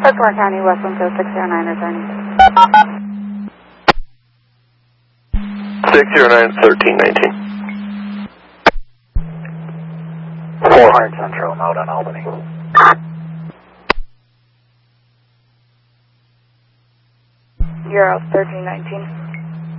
Clark County, Westland Coast 609, returning. 609-1319. 400 Central, out on Albany. Euro 1319.